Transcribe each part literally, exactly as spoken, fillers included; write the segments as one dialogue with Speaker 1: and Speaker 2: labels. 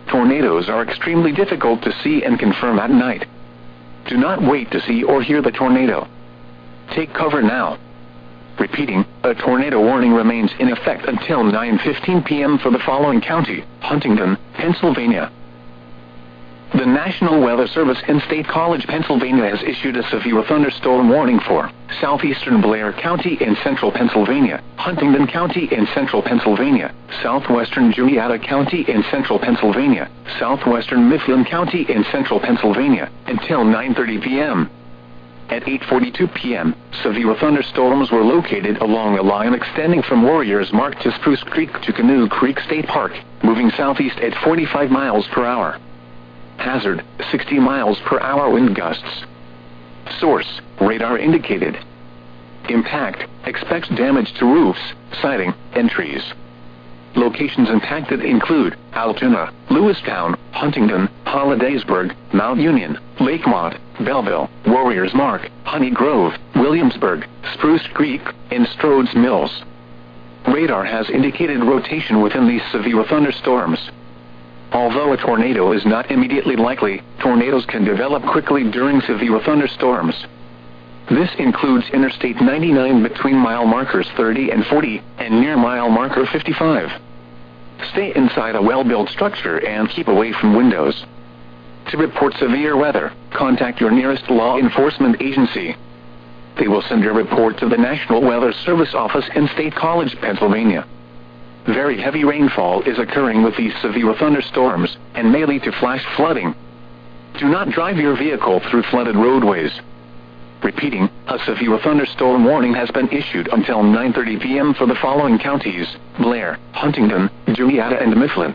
Speaker 1: tornadoes are extremely difficult to see and confirm at night. Do not wait to see or hear the tornado. Take cover now. Repeating, a tornado warning remains in effect until nine fifteen p m for the following county: Huntingdon, Pennsylvania. The National Weather Service in State College, Pennsylvania has issued a severe thunderstorm warning for southeastern Blair County in central Pennsylvania, Huntingdon County in central Pennsylvania, southwestern Juniata County in central Pennsylvania, southwestern Mifflin County in central Pennsylvania, until nine thirty p m At eight forty-two p m, severe thunderstorms were located along a line extending from Warriors Mark to Spruce Creek to Canoe Creek State Park, moving southeast at forty-five miles per hour. Hazard, sixty miles per hour wind gusts. Source, radar indicated. Impact, expects damage to roofs, siding, and trees. Locations impacted include Altoona, Lewistown, Huntingdon, Hollidaysburg, Mount Union, Lakemont, Belleville, Warriors Mark, Honey Grove, Williamsburg, Spruce Creek, and Strodes Mills. Radar has indicated rotation within these severe thunderstorms. Although a tornado is not immediately likely, tornadoes can develop quickly during severe thunderstorms. This includes Interstate ninety-nine between mile markers thirty and forty, and near mile marker fifty-five. Stay inside a well-built structure and keep away from windows. To report severe weather, contact your nearest law enforcement agency. They will send your report to the National Weather Service office in State College, Pennsylvania. Very heavy rainfall is occurring with these severe thunderstorms, and may lead to flash flooding. Do not drive your vehicle through flooded roadways. Repeating, a severe thunderstorm warning has been issued until nine thirty p m for the following counties: Blair, Huntingdon, Juniata, and Mifflin.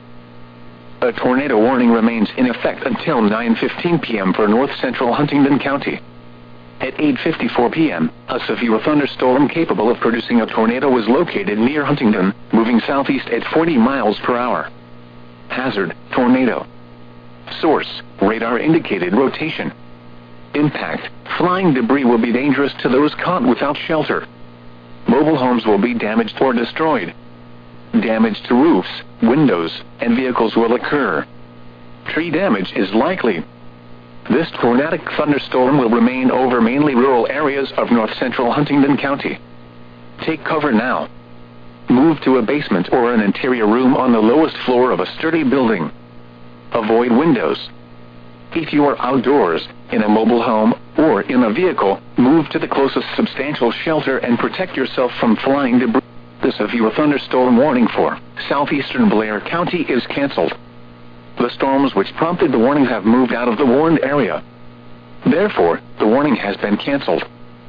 Speaker 1: A tornado warning remains in effect until nine fifteen p m for north central Huntingdon County. At eight fifty-four p m, a severe thunderstorm capable of producing a tornado was located near Huntingdon, moving southeast at forty miles per hour. Hazard, tornado. Source, radar indicated rotation. Impact, flying debris will be dangerous to those caught without shelter. Mobile homes will be damaged or destroyed. Damage to roofs, windows, and vehicles will occur. Tree damage is likely. This tornadic thunderstorm will remain over mainly rural areas of north-central Huntingdon County. Take cover now. Move to a basement or an interior room on the lowest floor of a sturdy building. Avoid windows. If you are outdoors, in a mobile home, or in a vehicle, move to the closest substantial shelter and protect yourself from flying debris. The severe thunderstorm warning for southeastern Blair County is canceled. The storms which prompted the warning have moved out of the warned area. Therefore, the warning has been canceled.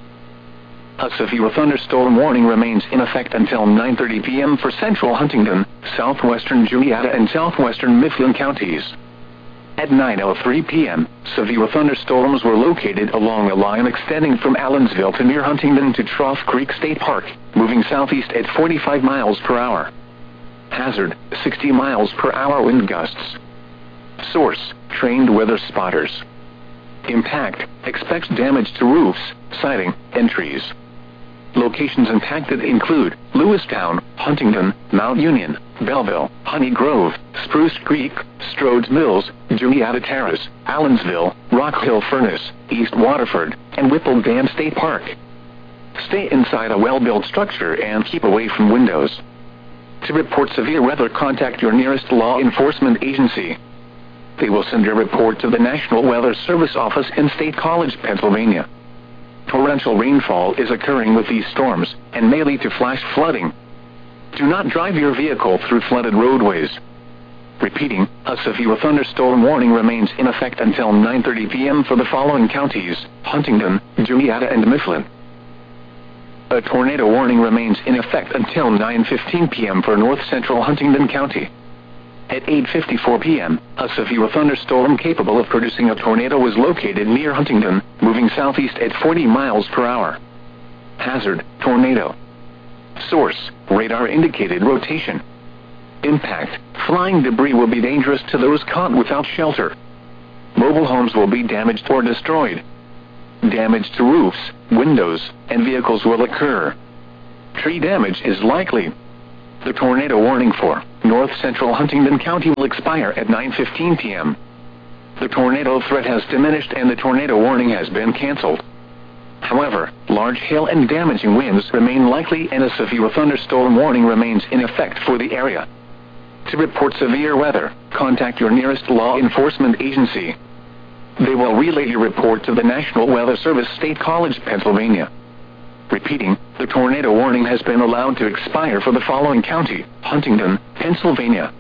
Speaker 1: A severe thunderstorm warning remains in effect until nine thirty p m for central Huntingdon, southwestern Juniata, and southwestern Mifflin counties. At nine oh three p m, severe thunderstorms were located along a line extending from Allensville to near Huntingdon to Trough Creek State Park, moving southeast at forty-five miles per hour. Hazard, sixty miles per hour wind gusts. Source, trained weather spotters. Impact, expects damage to roofs, siding, and trees. Locations impacted include Lewistown, Huntingdon, Mount Union, Belleville, Honey Grove, Spruce Creek, Strodes Mills, Juniata Terrace, Allensville, Rock Hill Furnace, East Waterford, and Whipple Dam State Park. Stay inside a well-built structure and keep away from windows. To report severe weather, contact your nearest law enforcement agency. They will send your report to the National Weather Service office in State College, Pennsylvania. Torrential rainfall is occurring with these storms, and may lead to flash flooding. Do not drive your vehicle through flooded roadways. Repeating, a severe thunderstorm warning remains in effect until nine thirty p m for the following counties: Huntingdon, Juniata, and Mifflin. A tornado warning remains in effect until nine fifteen p m for north central Huntingdon County. At eight fifty-four p m, a severe thunderstorm capable of producing a tornado was located near Huntingdon, moving southeast at forty miles per hour. Hazard, tornado. Source, radar indicated rotation. Impact, flying debris will be dangerous to those caught without shelter. Mobile homes will be damaged or destroyed. Damage to roofs, windows, and vehicles will occur. Tree damage is likely. The tornado warning for north central Huntingdon County will expire at nine fifteen p m The tornado threat has diminished and the tornado warning has been canceled. However, large hail and damaging winds remain likely and a severe thunderstorm warning remains in effect for the area. To report severe weather, contact your nearest law enforcement agency. They will relay your report to the National Weather Service, State College, Pennsylvania. Repeating, the tornado warning has been allowed to expire for the following county: Huntingdon, Pennsylvania.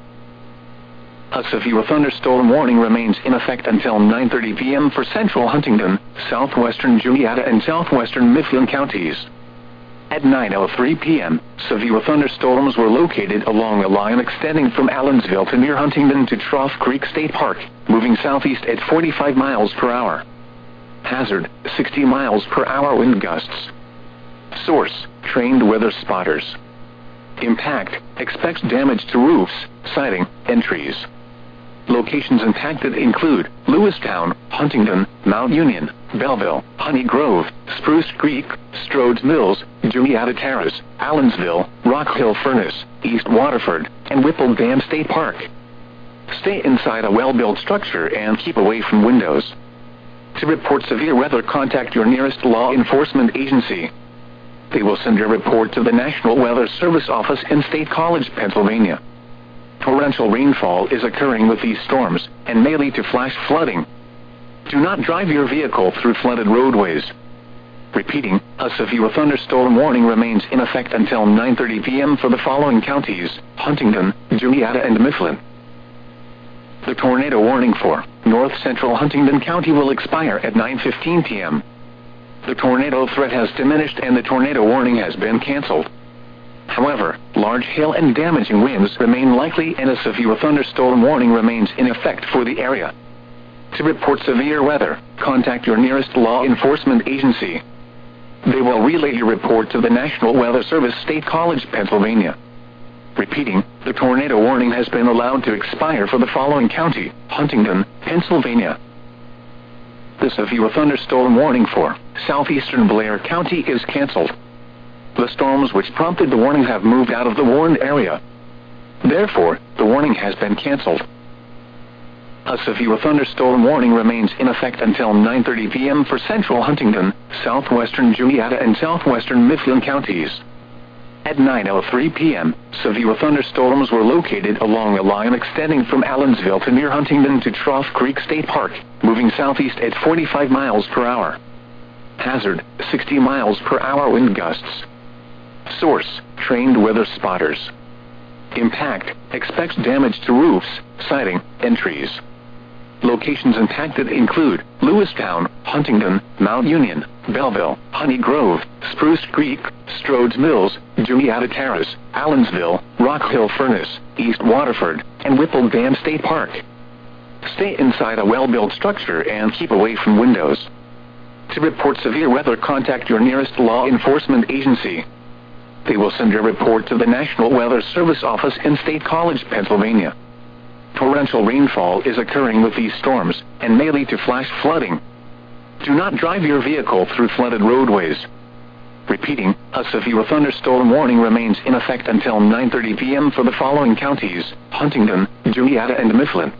Speaker 1: A severe thunderstorm warning remains in effect until nine thirty p m for central Huntingdon, southwestern Juniata and southwestern Mifflin counties. At nine oh three p m, severe thunderstorms were located along a line extending from Allensville to near Huntingdon to Trough Creek State Park, moving southeast at forty-five miles per hour. Hazard, sixty miles per hour wind gusts. Source, trained weather spotters. Impact, expects damage to roofs, siding, and trees. Locations impacted include Lewistown, Huntingdon, Mount Union, Belleville, Honey Grove, Spruce Creek, Strodes Mills, Juniata Terrace, Allensville, Rock Hill Furnace, East Waterford, and Whipple Dam State Park. Stay inside a well-built structure and keep away from windows. To report severe weather, contact your nearest law enforcement agency. They will send your report to the National Weather Service office in State College, Pennsylvania. Torrential rainfall is occurring with these storms and may lead to flash flooding. Do not drive your vehicle through flooded roadways. Repeating, a severe thunderstorm warning remains in effect until nine thirty p m for the following counties: Huntingdon, Juniata, and Mifflin. The tornado warning for north central Huntingdon County will expire at nine fifteen p m The tornado threat has diminished and the tornado warning has been canceled. However, large hail and damaging winds remain likely and a severe thunderstorm warning remains in effect for the area. To report severe weather, contact your nearest law enforcement agency. They will relay your report to the National Weather Service, State College, Pennsylvania. Repeating, the tornado warning has been allowed to expire for the following county: Huntingdon, Pennsylvania. The severe thunderstorm warning for southeastern Blair County is canceled. The storms which prompted the warning have moved out of the warned area. Therefore, the warning has been canceled. A severe thunderstorm warning remains in effect until nine thirty p m for central Huntingdon, southwestern Juniata, and southwestern Mifflin counties. At nine oh three p m, severe thunderstorms were located along a line extending from Allensville to near Huntingdon to Trough Creek State Park, moving southeast at forty-five miles per hour. Hazard, sixty miles per hour wind gusts. Source, trained weather spotters. Impact, expects damage to roofs, siding, and trees. Locations impacted include Lewistown, Huntingdon, Mount Union, Belleville, Honey Grove, Spruce Creek, Strodes Mills, Juniata Terrace, Allensville, Rock Hill Furnace, East Waterford, and Whipple Dam State Park. Stay inside a well-built structure and keep away from windows. To report severe weather, contact your nearest law enforcement agency. They will send your report to the National Weather Service office in State College, Pennsylvania. Torrential rainfall is occurring with these storms and may lead to flash flooding. Do not drive your vehicle through flooded roadways. Repeating, a severe thunderstorm warning remains in effect until nine thirty p m for the following counties: Huntingdon, Juniata, and Mifflin.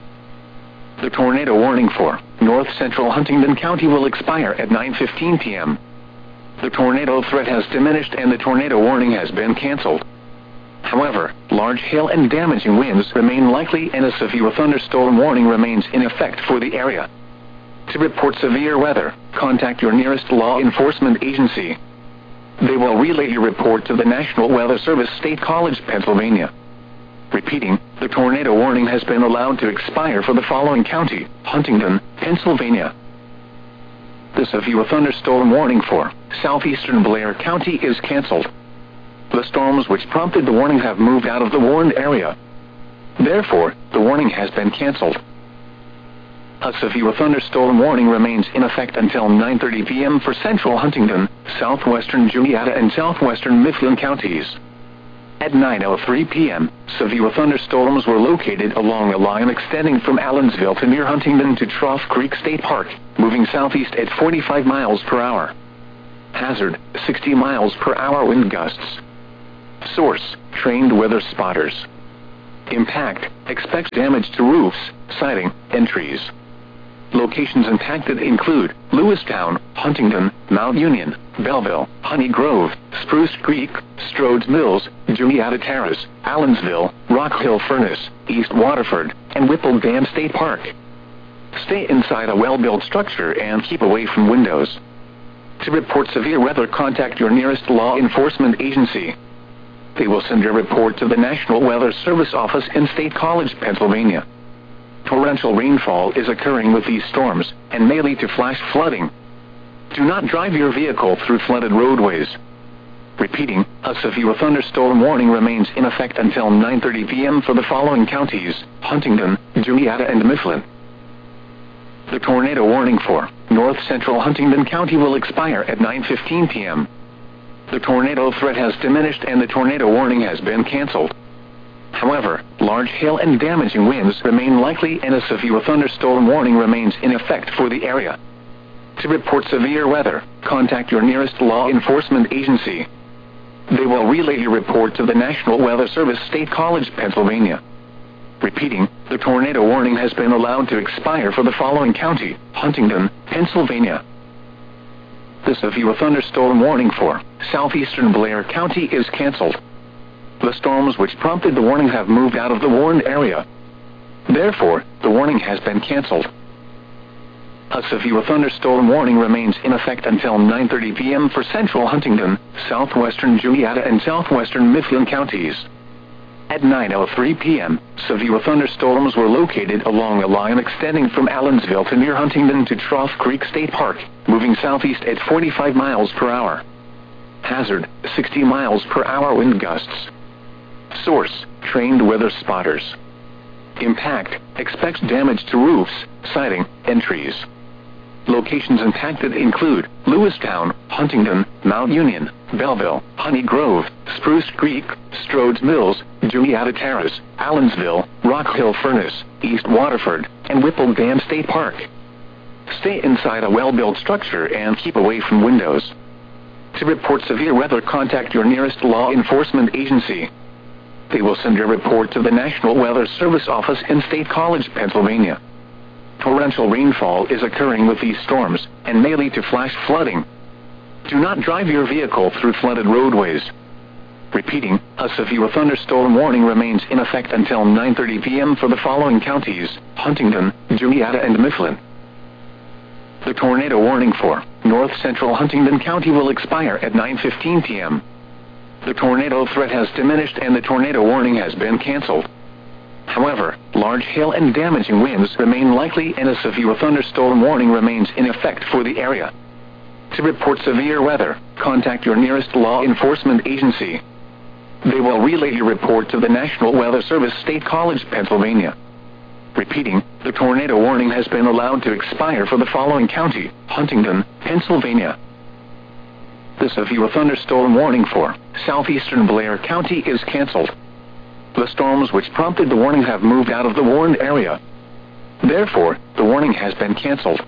Speaker 1: The tornado warning for north central Huntingdon County will expire at nine fifteen p m The tornado threat has diminished and the tornado warning has been canceled. However, large hail and damaging winds remain likely and a severe thunderstorm warning remains in effect for the area. To report severe weather, contact your nearest law enforcement agency. They will relay your report to the National Weather Service, State College, Pennsylvania. Repeating, the tornado warning has been allowed to expire for the following county: Huntingdon, Pennsylvania. The severe thunderstorm warning for southeastern Blair County is canceled. The storms which prompted the warning have moved out of the warned area. Therefore, the warning has been canceled. A severe thunderstorm warning remains in effect until nine thirty p m for central Huntingdon, southwestern Juniata, and southwestern Mifflin counties. At nine oh three p m, severe thunderstorms were located along a line extending from Allensville to near Huntingdon to Trough Creek State Park, moving southeast at forty-five miles per hour. Hazard, sixty miles per hour wind gusts. Source, trained weather spotters. Impact, expects damage to roofs, siding, and trees. Locations impacted include Lewistown, Huntingdon, Mount Union, Belleville, Honey Grove, Spruce Creek, Strodes Mills, Juniata Terrace, Allensville, Rock Hill Furnace, East Waterford, and Whipple Dam State Park. Stay inside a well-built structure and keep away from windows. To report severe weather, contact your nearest law enforcement agency. They will send your report to the National Weather Service office in State College, Pennsylvania. Torrential rainfall is occurring with these storms, and may lead to flash flooding. Do not drive your vehicle through flooded roadways. Repeating, a severe thunderstorm warning remains in effect until nine thirty p m for the following counties: Huntingdon, Juniata, and Mifflin. The tornado warning for North Central Huntingdon County will expire at nine fifteen p m The tornado threat has diminished and the tornado warning has been canceled. However, large hail and damaging winds remain likely and a severe thunderstorm warning remains in effect for the area. To report severe weather, contact your nearest law enforcement agency. They will relay your report to the National Weather Service, State College, Pennsylvania. Repeating, the tornado warning has been allowed to expire for the following county: Huntingdon, Pennsylvania. The severe thunderstorm warning for southeastern Blair County is canceled. The storms which prompted the warning have moved out of the warned area. Therefore, the warning has been canceled. A severe thunderstorm warning remains in effect until nine thirty p m for central Huntingdon, southwestern Juniata, and southwestern Mifflin counties. At nine oh three p m, severe thunderstorms were located along a line extending from Allensville to near Huntingdon to Trough Creek State Park, moving southeast at forty-five miles per hour. Hazard, sixty miles per hour wind gusts. Source, trained weather spotters. Impact, expects damage to roofs, siding, and trees. Locations impacted include Lewistown, Huntingdon, Mount Union, Belleville, Honey Grove, Spruce Creek, Strodes Mills, Juniata Terrace, Allensville, Rock Hill Furnace, East Waterford, and Whipple Dam State Park. Stay inside a well-built structure and keep away from windows. To report severe weather, contact your nearest law enforcement agency. They will send your report to the National Weather Service office in State College, Pennsylvania. Torrential rainfall is occurring with these storms, and may lead to flash flooding. Do not drive your vehicle through flooded roadways. Repeating, a severe thunderstorm warning remains in effect until nine thirty p m for the following counties: Huntingdon, Juniata, and Mifflin. The tornado warning for North Central Huntingdon County will expire at nine fifteen p m The tornado threat has diminished and the tornado warning has been canceled. However, large hail and damaging winds remain likely and a severe thunderstorm warning remains in effect for the area. To report severe weather, contact your nearest law enforcement agency. They will relay your report to the National Weather Service, State College, Pennsylvania. Repeating, the tornado warning has been allowed to expire for the following county: Huntingdon, Pennsylvania. The severe thunderstorm warning for southeastern Blair County is canceled. The storms which prompted the warning have moved out of the warned area. Therefore, the warning has been canceled.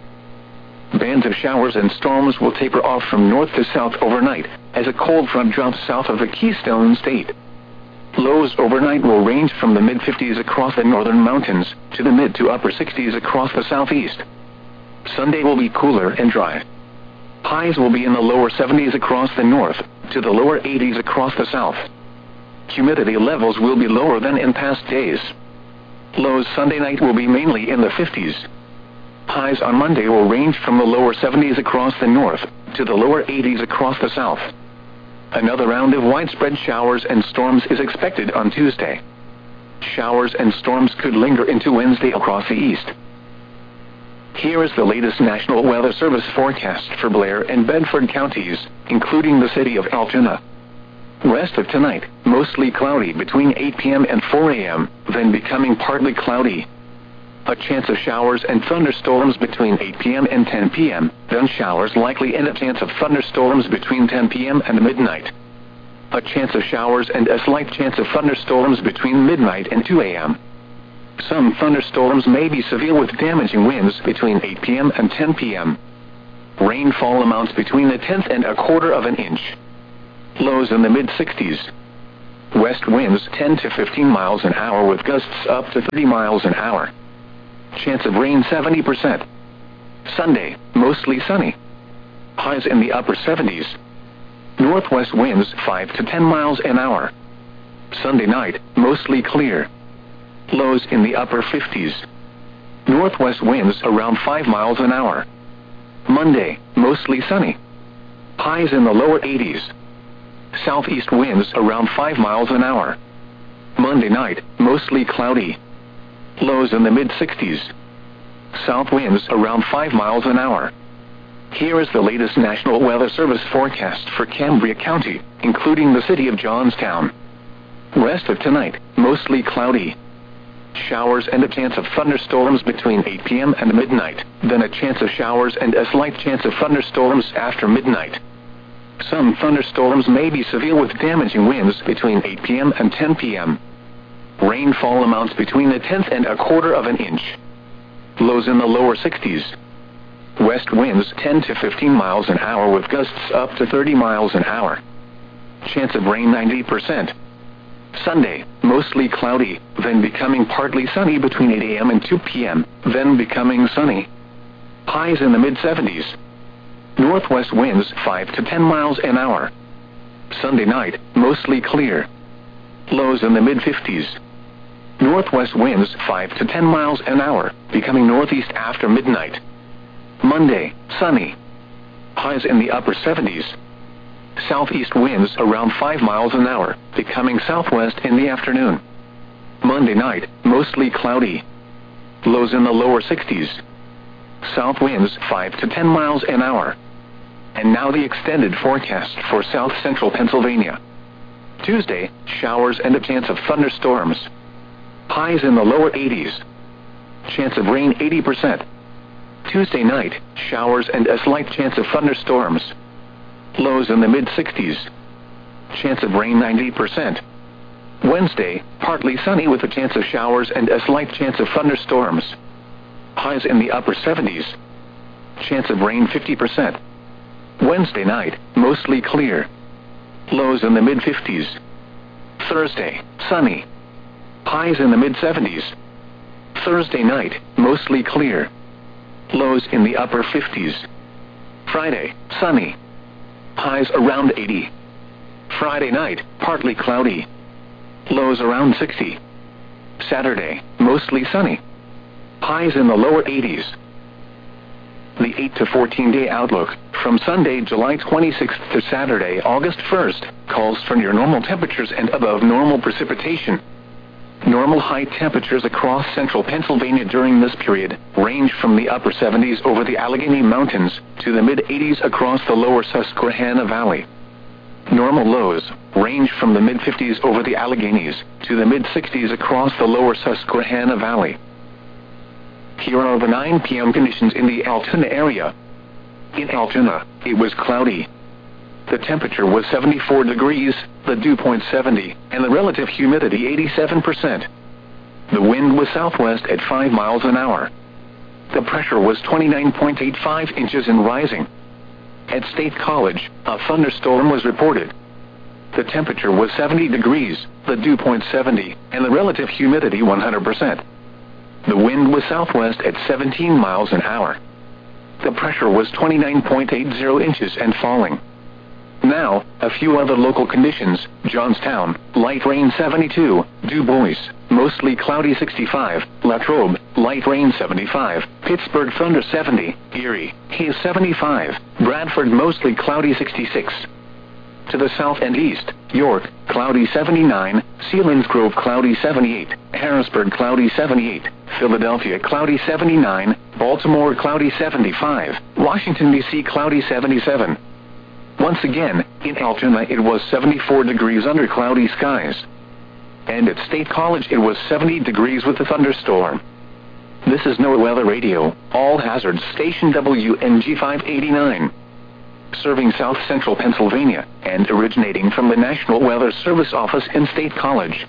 Speaker 1: Bands of showers and storms will taper off from north to south overnight, as a cold front drops south of the Keystone State. Lows overnight will range from the mid fifties across the northern mountains, to the mid to upper sixties across the southeast. Sunday will be cooler and dry. Highs will be in the lower seventies across the north, to the lower eighties across the south. Humidity levels will be lower than in past days. Lows Sunday night will be mainly in the fifties. Highs on Monday will range from the lower seventies across the north, to the lower eighties across the south. Another round of widespread showers and storms is expected on Tuesday. Showers and storms could linger into Wednesday across the east. Here is the latest National Weather Service forecast for Blair and Bedford counties, including the city of Altoona. Rest of tonight, mostly cloudy between eight p m and four a m, then becoming partly cloudy. A chance of showers and thunderstorms between eight p m and ten p m, then showers likely and a chance of thunderstorms between ten p m and midnight. A chance of showers and a slight chance of thunderstorms between midnight and two a m Some thunderstorms may be severe with damaging winds between eight p m and ten p m Rainfall amounts between a tenth and a quarter of an inch. Lows in the mid sixties. West winds ten to fifteen miles an hour with gusts up to thirty miles an hour. Chance of rain seventy percent. Sunday, mostly sunny. Highs in the upper seventies. Northwest winds five to ten miles an hour. Sunday night, mostly clear. Lows in the upper fifties. Northwest winds around five miles an hour. Monday, mostly sunny. Highs in the lower eighties. Southeast winds around five miles an hour. Monday night, mostly cloudy. Lows in the mid-sixties. South winds around five miles an hour. Here is the latest National Weather Service forecast for Cambria County, including the city of Johnstown. Rest of tonight, mostly cloudy. Showers and a chance of thunderstorms between eight p m and midnight, then a chance of showers and a slight chance of thunderstorms after midnight. Some thunderstorms may be severe with damaging winds between eight p m and ten p m Rainfall amounts between a tenth and a quarter of an inch. Lows in the lower sixties. West winds ten to fifteen miles an hour with gusts up to thirty miles an hour. Chance of rain ninety percent. Sunday, mostly cloudy, then becoming partly sunny between eight a m and two p m, then becoming sunny. Highs in the mid-seventies. Northwest winds five to ten miles an hour. Sunday night, mostly clear. Lows in the mid-fifties. Northwest winds five to ten miles an hour, becoming northeast after midnight. Monday, sunny. Highs in the upper seventies. Southeast winds around five miles an hour, becoming southwest in the afternoon. Monday night, mostly cloudy. Lows in the lower sixties. South winds five to ten miles an hour. And now the extended forecast for south central Pennsylvania. Tuesday, showers and a chance of thunderstorms. Highs in the lower eighties. Chance of rain eighty percent. Tuesday night, showers and a slight chance of thunderstorms. Lows in the mid-sixties. Chance of rain ninety percent. Wednesday, partly sunny with a chance of showers and a slight chance of thunderstorms. Highs in the upper seventies. Chance of rain fifty percent. Wednesday night, mostly clear. Lows in the mid-fifties. Thursday, sunny. Highs in the mid-seventies. Thursday night, mostly clear. Lows in the upper fifties. Friday, sunny. Highs around eighty. Friday night, partly cloudy. Lows around sixty. Saturday, mostly sunny. Highs in the lower eighties. The eight to fourteen day outlook, from Sunday, July twenty-sixth to Saturday, August first, calls for near normal temperatures and above normal precipitation. Normal high temperatures across central Pennsylvania during this period range from the upper seventies over the Allegheny Mountains to the mid-eighties across the lower Susquehanna Valley. Normal lows range from the mid-fifties over the Alleghenies to the mid-sixties across the lower Susquehanna Valley. Here are the nine p m conditions in the Altoona area. In Altoona, it was cloudy. The temperature was seventy-four degrees, the dew point seventy, and the relative humidity eighty-seven percent. The wind was southwest at five miles an hour. The pressure was twenty-nine point eight five inches and rising. At State College, a thunderstorm was reported. The temperature was seventy degrees, the dew point seventy, and the relative humidity one hundred percent. The wind was southwest at seventeen miles an hour. The pressure was twenty-nine point eight zero inches and falling. Now, a few other local conditions: Johnstown, light rain seventy-two, Du Bois, mostly cloudy sixty-five, Latrobe, light rain seventy-five, Pittsburgh thunder seventy, Erie, haze seventy-five, Bradford mostly cloudy sixty-six. To the south and east, York, cloudy seventy-nine, Selinsgrove cloudy seventy-eight, Harrisburg cloudy seventy-eight, Philadelphia cloudy seventy-nine, Baltimore cloudy seventy-five, Washington D C cloudy seventy-seven. Once again, in Altoona it was seventy-four degrees under cloudy skies. And at State College it was seventy degrees with a thunderstorm. This is NOAA Weather Radio, all hazards station W N G five eighty-nine. Serving south central Pennsylvania, and originating from the National Weather Service office in State College.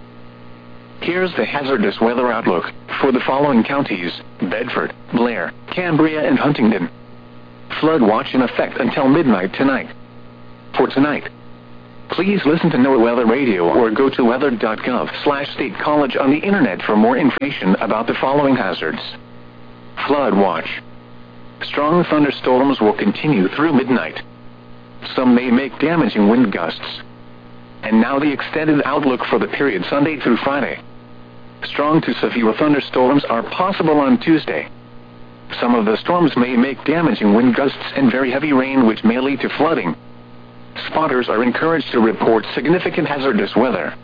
Speaker 1: Here's the hazardous weather outlook for the following counties: Bedford, Blair, Cambria, and Huntingdon. Flood watch in effect until midnight tonight. For tonight: Please listen to NOAA Weather Radio or go to weather dot gov slash state college on the internet for more information about the following hazards. Flood watch. Strong thunderstorms will continue through midnight. Some may make damaging wind gusts. And now the extended outlook for the period Sunday through Friday. Strong to severe thunderstorms are possible on Tuesday. Some of the storms may make damaging wind gusts and very heavy rain, which may lead to flooding. Spotters are encouraged to report significant hazardous weather.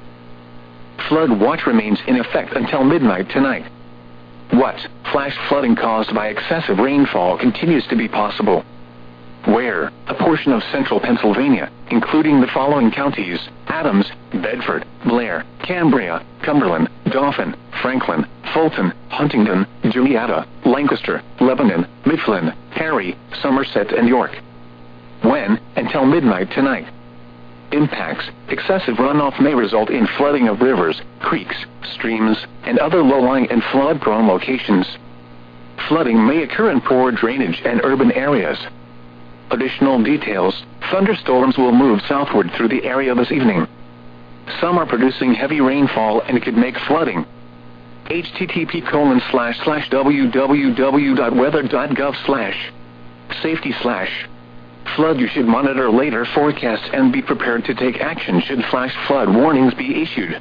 Speaker 1: Flood watch remains in effect until midnight tonight. What? Flash flooding caused by excessive rainfall continues to be possible. Where? A portion of central Pennsylvania, including the following counties: Adams, Bedford, Blair, Cambria, Cumberland, Dauphin, Franklin, Fulton, Huntingdon, Julietta, Lancaster, Lebanon, Mifflin, Perry, Somerset, and York. When? Until midnight tonight. Impacts: excessive runoff may result in flooding of rivers, creeks, streams, and other low-lying and flood-prone locations. Flooding may occur in poor drainage and urban areas. Additional details: thunderstorms will move southward through the area this evening. Some are producing heavy rainfall and could make flooding. H T T P colon slash slash w w w dot weather dot gov slash safety slash flood. You should monitor later forecasts and be prepared to take action should flash flood warnings be issued.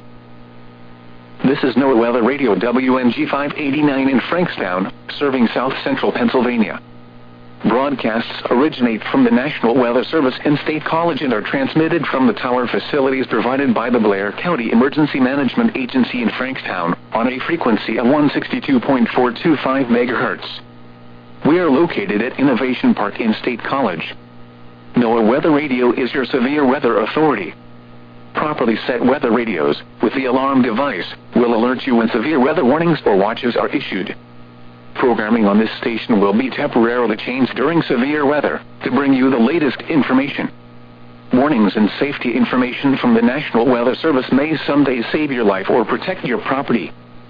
Speaker 1: This is NOAA Weather Radio W N G five eighty-nine in Frankstown, serving south central Pennsylvania. Broadcasts originate from the National Weather Service and State College and are transmitted from the tower facilities provided by the Blair County Emergency Management Agency in Frankstown on a frequency of one sixty-two point four two five megahertz. We are located at Innovation Park in State College. NOAA Weather Radio is your severe weather authority. Properly set weather radios, with the alarm device, will alert you when severe weather warnings or watches are issued. Programming on this station will be temporarily changed during severe weather to bring you the latest information. Warnings and safety information from the National Weather Service may someday save your life or protect your property.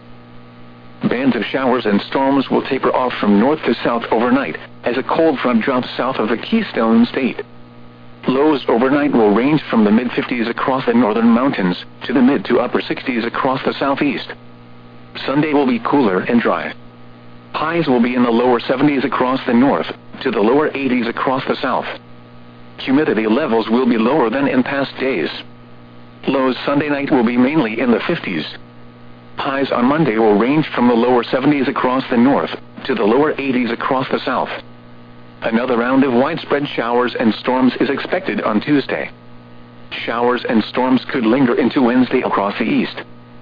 Speaker 1: Bands of showers and storms will taper off from north to south overnight as a cold front drops south of the Keystone State. Lows overnight will range from the mid fifties across the northern mountains to the mid to upper sixties across the southeast. Sunday will be cooler and dry. Highs will be in the lower seventies across the north to the lower eighties across the south. Humidity levels will be lower than in past days. Lows Sunday night will be mainly in the fifties. Highs on Monday will range from the lower seventies across the north to the lower eighties across the south. Another round of widespread showers and storms is expected on Tuesday. Showers and storms could linger into Wednesday across the east.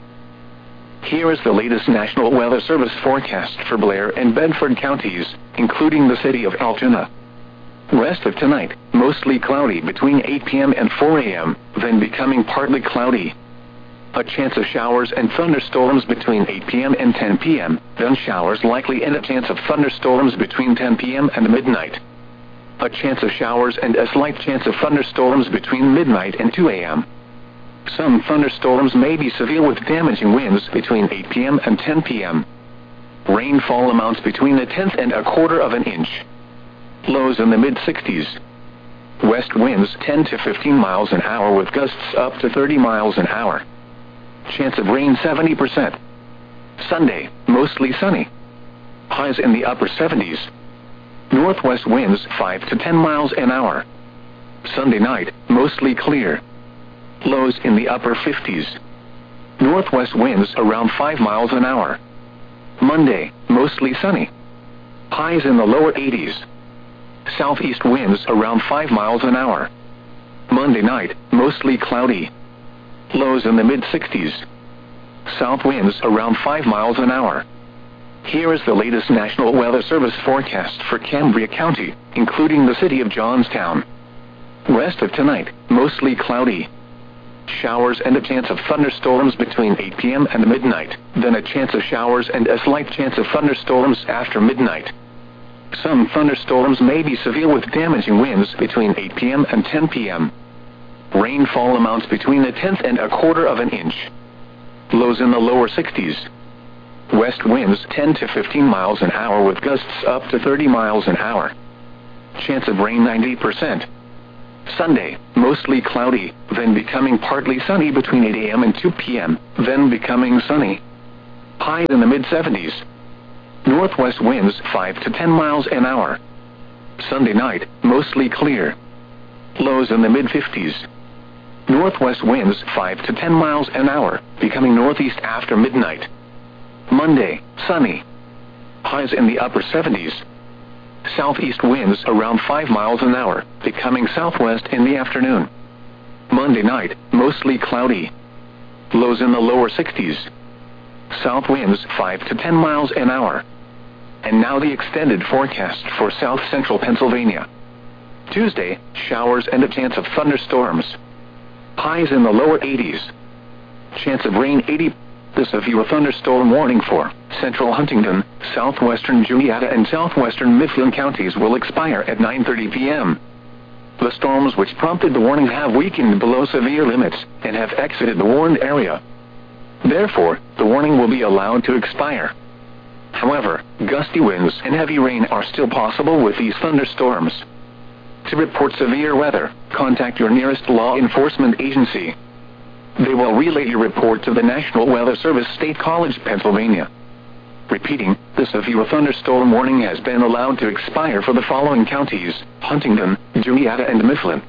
Speaker 1: Here is the latest National Weather Service forecast for Blair and Bedford counties, including the city of Altoona. Rest of tonight, mostly cloudy between eight p m and four a m, then becoming partly cloudy. A chance of showers and thunderstorms between eight p m and ten p m, then showers likely and a chance of thunderstorms between ten p m and midnight. A chance of showers and a slight chance of thunderstorms between midnight and two a m Some thunderstorms may be severe with damaging winds between eight p m and ten p m Rainfall amounts between a tenth and a quarter of an inch. Lows in the mid sixties. West winds ten to fifteen miles an hour with gusts up to thirty miles an hour. Chance of rain seventy percent. Sunday, mostly sunny. Highs in the upper seventies. Northwest winds five to ten miles an hour. Sunday night, mostly clear. Lows in the upper fifties. Northwest winds around five miles an hour. Monday, mostly sunny. Highs in the lower eighties. Southeast winds around five miles an hour. Monday night, mostly cloudy. Lows in the mid sixties. South winds around five miles an hour. Here is the latest National Weather Service forecast for Cambria County, including the city of Johnstown. Rest of tonight, mostly cloudy. Showers and a chance of thunderstorms between eight p m and midnight, then a chance of showers and a slight chance of thunderstorms after midnight. Some thunderstorms may be severe with damaging winds between eight p m and ten p m Rainfall amounts between a tenth and a quarter of an inch. Lows in the lower sixties. West winds ten to fifteen miles an hour with gusts up to thirty miles an hour. Chance of rain ninety percent. Sunday, mostly cloudy, then becoming partly sunny between eight a m and two p m, then becoming sunny. Highs in the mid seventies. Northwest winds five to ten miles an hour. Sunday night, mostly clear. Lows in the mid fifties. Northwest winds five to ten miles an hour, becoming northeast after midnight. Monday, sunny. Highs in the upper seventies. Southeast winds around five miles an hour, becoming southwest in the afternoon. Monday night, mostly cloudy. Lows in the lower sixties. South winds five to ten miles an hour. And now the extended forecast for south central Pennsylvania. Tuesday, showers and a chance of thunderstorms. Highs in the lower eighties. Chance of rain eighty. This a view a thunderstorm warning for central Huntingdon, southwestern Juniata and southwestern Mifflin counties will expire at nine thirty p m The storms which prompted the warning have weakened below severe limits and have exited the warned area. Therefore, the warning will be allowed to expire. However, gusty winds and heavy rain are still possible with these thunderstorms. To report severe weather, contact your nearest law enforcement agency. They will relay your report to the National Weather Service, State College, Pennsylvania. Repeating, this a view a thunderstorm warning has been allowed to expire for the following counties: Huntingdon, Juniata and Mifflin.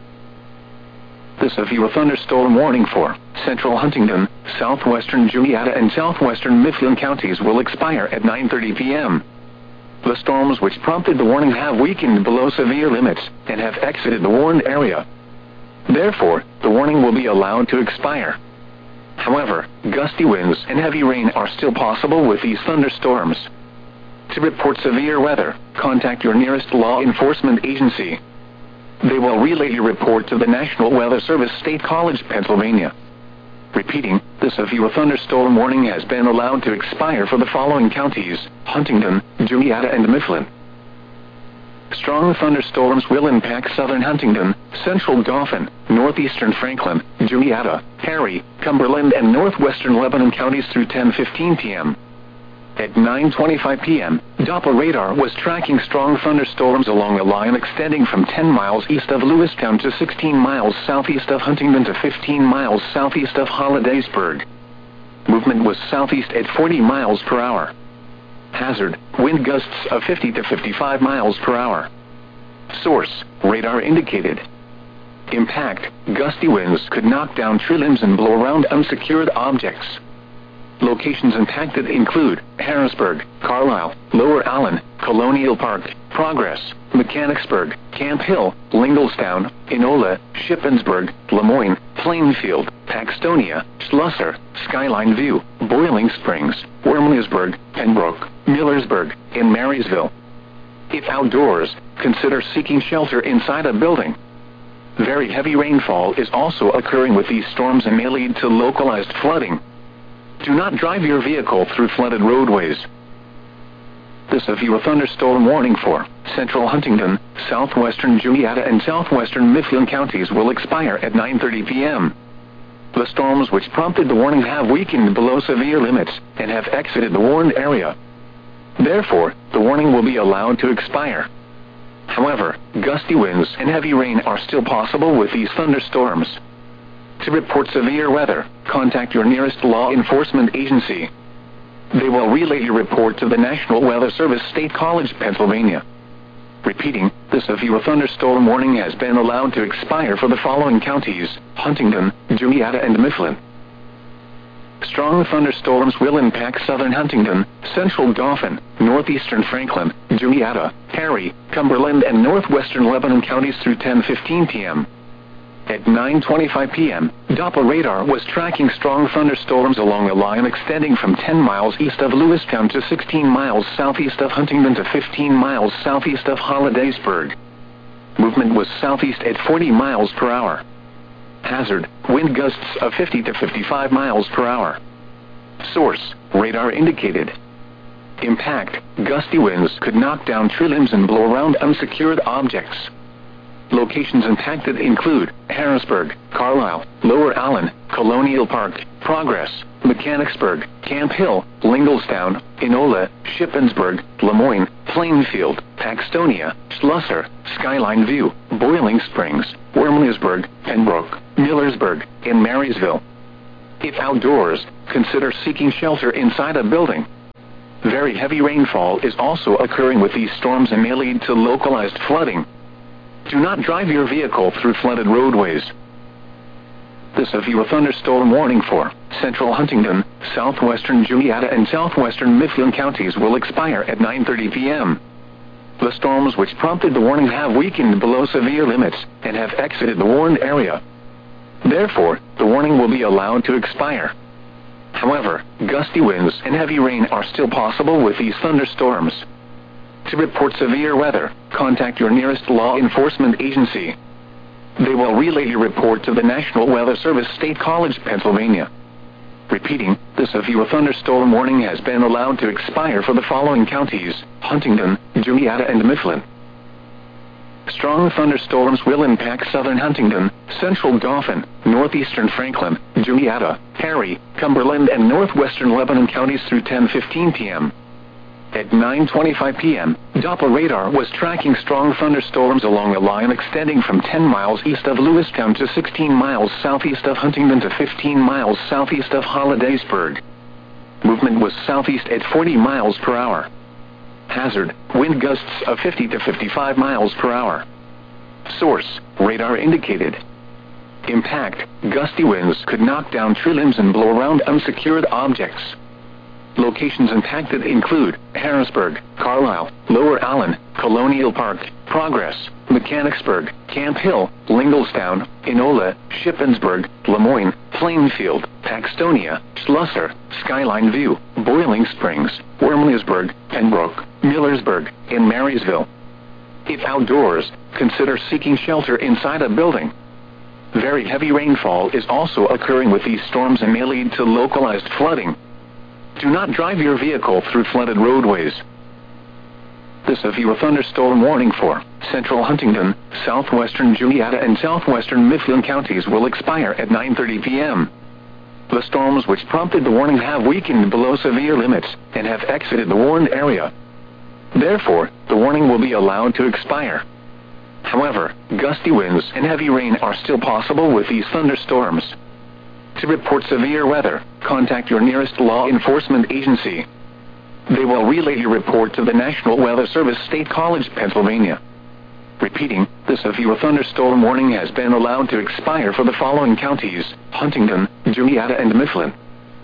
Speaker 1: This a view a thunderstorm warning for central Huntingdon, southwestern Juniata and southwestern Mifflin counties will expire at nine thirty p m The storms which prompted the warning have weakened below severe limits and have exited the warned area. Therefore, the warning will be allowed to expire. However, gusty winds and heavy rain are still possible with these thunderstorms. To report severe weather, contact your nearest law enforcement agency. They will relay your report to the National Weather Service, State College, Pennsylvania. Repeating, this a view a thunderstorm warning has been allowed to expire for the following counties: Huntingdon, Juniata and Mifflin. Strong thunderstorms will impact southern Huntingdon, central Dauphin, northeastern Franklin, Juniata, Perry, Cumberland and northwestern Lebanon counties through ten fifteen p m At nine twenty-five p m, Doppler radar was tracking strong thunderstorms along a line extending from ten miles east of Lewistown to sixteen miles southeast of Huntingdon to fifteen miles southeast of Hollidaysburg. Movement was southeast at forty miles per hour. Hazard, wind gusts of fifty to fifty-five miles per hour. Source, radar indicated. Impact, gusty winds could knock down tree limbs and blow around unsecured objects. Locations impacted include Harrisburg, Carlisle, Lower Allen, Colonial Park, Progress, Mechanicsburg, Camp Hill, Linglestown, Enola, Shippensburg, Lemoyne, Plainfield, Paxtonia, Schlosser, Skyline View, Boiling Springs, Wormleysburg, Pembroke, Millersburg, and Marysville. If outdoors, consider seeking shelter inside a building. Very heavy rainfall is also occurring with these storms and may lead to localized flooding. Do not drive your vehicle through flooded roadways. This a view a thunderstorm warning for central Huntingdon, southwestern Juniata and southwestern Mifflin counties will expire at nine thirty p m The storms which prompted the warning have weakened below severe limits and have exited the warned area. Therefore, the warning will be allowed to expire. However, gusty winds and heavy rain are still possible with these thunderstorms. To report severe weather, contact your nearest law enforcement agency. They will relay your report to the National Weather Service, State College, Pennsylvania. Repeating, this a view a thunderstorm warning has been allowed to expire for the following counties: Huntingdon, Juniata and Mifflin. Strong thunderstorms will impact southern Huntingdon, central Dauphin, northeastern Franklin, Juniata, Perry, Cumberland and northwestern Lebanon counties through ten fifteen p m At nine twenty-five p m, Doppler radar was tracking strong thunderstorms along a line extending from ten miles east of Lewistown to sixteen miles southeast of Huntingdon to fifteen miles southeast of Hollidaysburg. Movement was southeast at forty miles per hour. Hazard, wind gusts of fifty to fifty-five miles per hour. Source, radar indicated. Impact, gusty winds could knock down tree limbs and blow around unsecured objects. Locations impacted include Harrisburg, Carlisle, Lower Allen, Colonial Park, Progress, Mechanicsburg, Camp Hill, Linglestown, Enola, Shippensburg, Lemoyne, Plainfield, Paxtonia, Schlosser, Skyline View, Boiling Springs, Wormleysburg, Pembroke, Millersburg, and Marysville. If outdoors, consider seeking shelter inside a building. Very heavy rainfall is also occurring with these storms and may lead to localized flooding. Do not drive your vehicle through flooded roadways. This is a thunderstorm warning for central Huntingdon, southwestern Juniata and southwestern Mifflin counties will expire at nine thirty p m The storms which prompted the warning have weakened below severe limits and have exited the warned area. Therefore, the warning will be allowed to expire. However, gusty winds and heavy rain are still possible with these thunderstorms. To report severe weather, contact your nearest law enforcement agency. They will relay your report to the National Weather Service, State College, Pennsylvania. Repeating, this severe thunderstorm warning has been allowed to expire for the following counties: Huntingdon, Juniata, and Mifflin. Strong thunderstorms will impact southern Huntingdon, central Dauphin, northeastern Franklin, Juniata, Perry, Cumberland, and northwestern Lebanon counties through ten fifteen p m At nine twenty-five p m, Doppler radar was tracking strong thunderstorms along a line extending from ten miles east of Lewistown to sixteen miles southeast of Huntingdon to fifteen miles southeast of Hollidaysburg. Movement was southeast at forty miles per hour. Hazard, wind gusts of fifty to fifty-five miles per hour. Source, radar indicated. Impact, gusty winds could knock down tree limbs and blow around unsecured objects. Locations impacted include Harrisburg, Carlisle, Lower Allen, Colonial Park, Progress, Mechanicsburg, Camp Hill, Linglestown, Enola, Shippensburg, Lemoyne, Plainfield, Paxtonia, Schlosser, Skyline View, Boiling Springs, Wormleysburg, Pembroke, Millersburg, and Marysville. If outdoors, consider seeking shelter inside a building. Very heavy rainfall is also occurring with these storms and may lead to localized flooding. Do not drive your vehicle through flooded roadways. This is a thunderstorm warning for central Huntingdon, southwestern Juniata, and southwestern Mifflin counties will expire at nine thirty p m The storms which prompted the warning have weakened below severe limits and have exited the warned area. Therefore, the warning will be allowed to expire. However, gusty winds and heavy rain are still possible with these thunderstorms. To report severe weather, contact your nearest law enforcement agency. They will relay your report to the National Weather Service, State College, Pennsylvania. Repeating, this severe thunderstorm warning has been allowed to expire for the following counties: Huntingdon, Juniata, and Mifflin.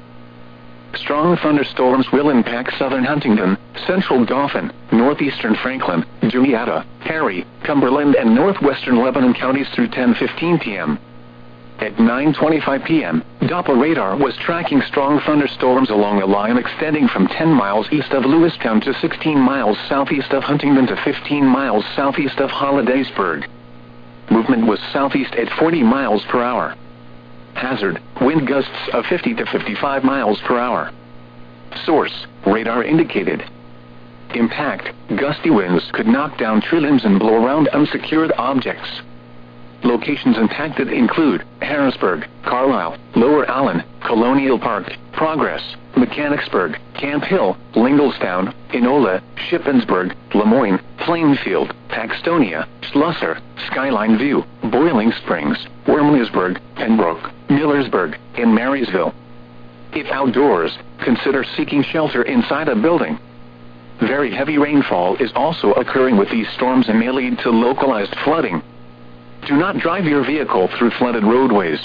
Speaker 1: Strong thunderstorms will impact southern Huntingdon, central Dauphin, northeastern Franklin, Juniata, Perry, Cumberland, and northwestern Lebanon counties through ten fifteen p m At nine twenty-five p m, Doppler radar was tracking strong thunderstorms along a line extending from ten miles east of Lewistown to sixteen miles southeast of Huntingdon to fifteen miles southeast of Hollidaysburg. Movement was southeast at forty miles per hour. Hazard, wind gusts of fifty to fifty-five miles per hour. Source, radar indicated. Impact, gusty winds could knock down tree limbs and blow around unsecured objects. Locations impacted include Harrisburg, Carlisle, Lower Allen, Colonial Park, Progress, Mechanicsburg, Camp Hill, Linglestown, Enola, Shippensburg, Lemoyne, Plainfield, Paxtonia, Schlosser, Skyline View, Boiling Springs, Wormleysburg, Pembroke, Millersburg, and Marysville. If outdoors, consider seeking shelter inside a building. Very heavy rainfall is also occurring with these storms and may lead to localized flooding. Do not drive your vehicle through flooded roadways.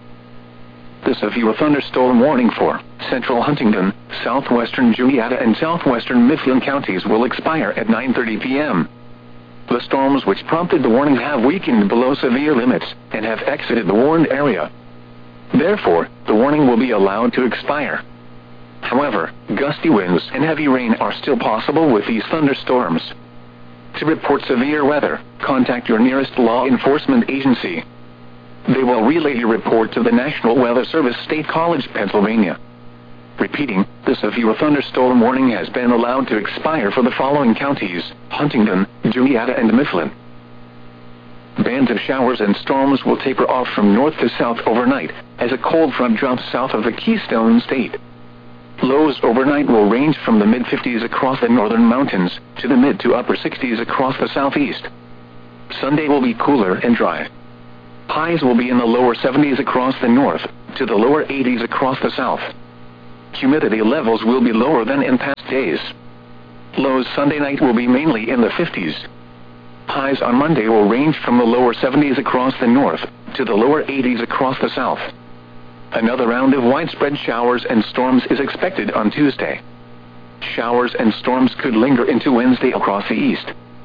Speaker 1: This is a thunderstorm warning for central Huntingdon, southwestern Juniata, and southwestern Mifflin counties will expire at nine thirty p m The storms which prompted the warning have weakened below severe limits and have exited the warned area. Therefore, the warning will be allowed to expire. However, gusty winds and heavy rain are still possible with these thunderstorms. To report severe weather, contact your nearest law enforcement agency. They will relay your report to the National Weather Service, State College, Pennsylvania. Repeating, this severe thunderstorm warning has been allowed to expire for the following counties: Huntingdon, Juniata, and Mifflin. Bands of showers and storms will taper off from north to south overnight, as a cold front drops south of the Keystone State. Lows overnight will range from the mid fifties across the northern mountains, to the mid to upper sixties across the southeast. Sunday will be cooler and dry. Highs will be in the lower seventies across the north, to the lower eighties across the south. Humidity levels will be lower than in past days. Lows Sunday night will be mainly in the fifties. Highs on Monday will range from the lower seventies across the north, to the lower eighties across the south. Another round of widespread showers and storms is expected on Tuesday. Showers and storms could linger into Wednesday across the east.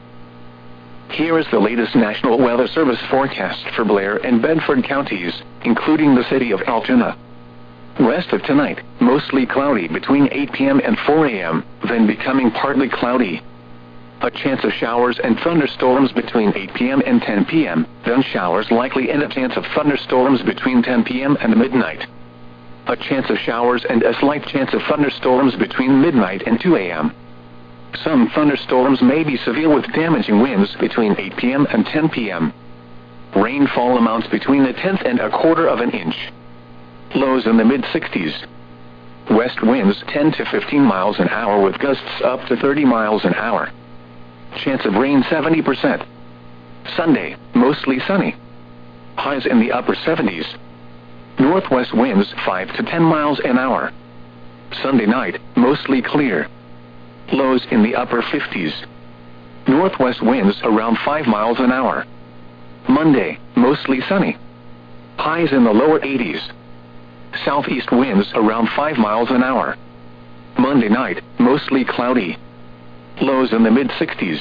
Speaker 1: Here is the latest National Weather Service forecast for Blair and Bedford counties, including the city of Altoona. Rest of tonight, mostly cloudy between eight p m and four a m, then becoming partly cloudy. A chance of showers and thunderstorms between eight p m and ten p m, then showers likely and a chance of thunderstorms between ten p m and midnight. A chance of showers and a slight chance of thunderstorms between midnight and two a m Some thunderstorms may be severe with damaging winds between eight p m and ten p m Rainfall amounts between a tenth and a quarter of an inch. Lows in the mid sixties. West winds ten to fifteen miles an hour with gusts up to thirty miles an hour. Chance of rain seventy percent. Sunday, mostly sunny. Highs in the upper seventies. Northwest winds five to ten miles an hour. Sunday night, mostly clear. Lows in the upper fifties. Northwest winds around five miles an hour. Monday, mostly sunny. Highs in the lower eighties. Southeast winds around five miles an hour. Monday night, mostly cloudy. Lows in the mid sixties.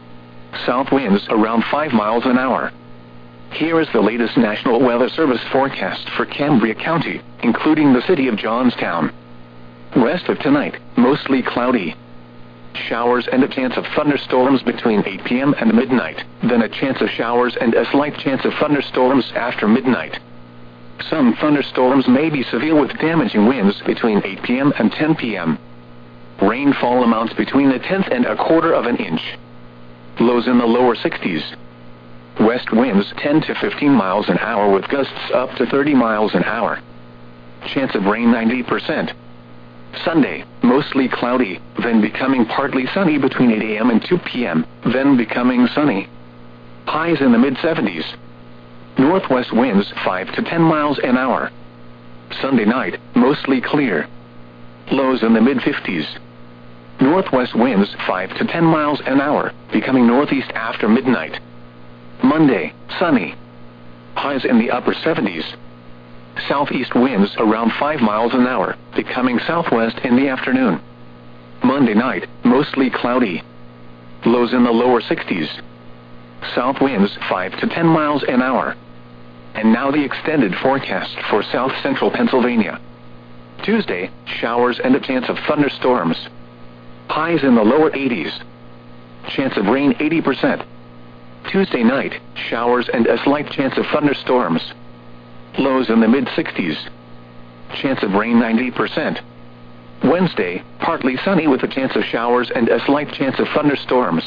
Speaker 1: South winds around five miles an hour. Here is the latest National Weather Service forecast for Cambria County, including the city of Johnstown. Rest of tonight, mostly cloudy. Showers and a chance of thunderstorms between eight p m and midnight, then a chance of showers and a slight chance of thunderstorms after midnight. Some thunderstorms may be severe with damaging winds between eight p m and ten p m Rainfall amounts between a tenth and a quarter of an inch. Lows in the lower sixties. West winds ten to fifteen miles an hour with gusts up to thirty miles an hour. Chance of rain ninety percent. Sunday, mostly cloudy, then becoming partly sunny between eight a m and two p m, then becoming sunny. Highs in the mid seventies. Northwest winds five to ten miles an hour. Sunday night, mostly clear. Lows in the mid fifties. Northwest winds five to ten miles an hour, becoming northeast after midnight. Monday, sunny. Highs in the upper seventies. Southeast winds around five miles an hour, becoming southwest in the afternoon. Monday night, mostly cloudy. Lows in the lower sixties. South winds five to ten miles an hour. And now the extended forecast for south central Pennsylvania. Tuesday, showers and a chance of thunderstorms. Highs in the lower eighties. Chance of rain eighty percent. Tuesday night, showers and a slight chance of thunderstorms. Lows in the mid sixties. Chance of rain ninety percent. Wednesday, partly sunny with a chance of showers and a slight chance of thunderstorms.